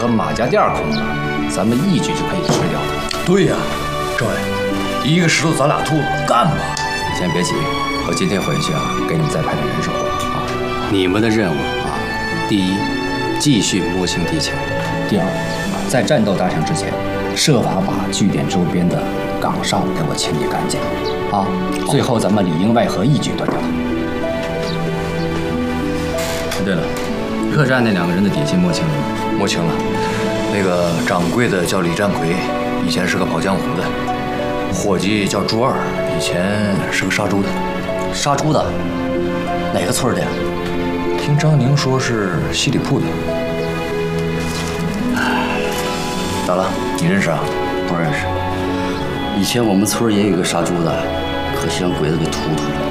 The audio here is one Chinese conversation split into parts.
和马家店空了，咱们一举就可以吃掉它。 对呀，政委，一个石头砸俩兔子，干吧！ 你先别急，我今天回去啊，给你们再派点人手过来啊。 你们的任务啊，第一，继续摸清敌情； 第二，在战斗打响之前，设法把据点周边的岗哨给我清理干净啊。最后咱们里应外合，一举断掉它。对了，客栈那2个人的底细摸清了吗？ 摸清了，那个掌柜的叫李占奎，以前是个跑江湖的；伙计叫朱二，以前是个杀猪的。 杀猪的？哪个村的呀？ 听张宁说是西里铺的。咋了？你认识啊？ 不认识。以前我们村也有一个杀猪的，可惜让鬼子给突突了。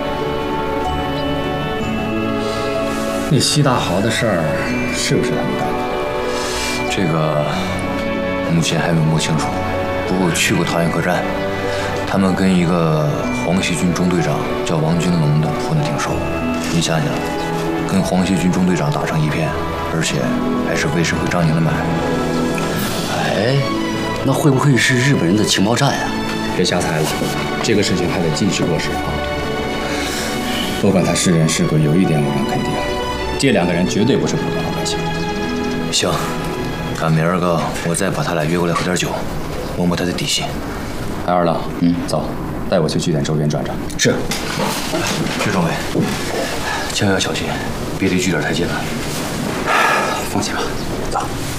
那西大豪的事儿是不是他们干的？ 这个目前还没摸清楚，不过去过桃园客栈，他们跟一个黄西军中队长叫王军龙的混得挺熟。你想想，跟黄西军中队长打成一片，而且还是魏世辉、张宁的买卖。 哎，那会不会是日本人的情报站呀？ 别瞎猜了，这个事情还得继续落实啊。不管他是人是鬼，有一点我敢肯定，这2个人绝对不是普通老百姓。 行，赶明儿个我再把他俩约过来喝点酒，摸摸他的底细。 海二郎，走，带我去据点周边转转。 是。 徐政委，千万要小心，别离据点太近了。 放心吧，走。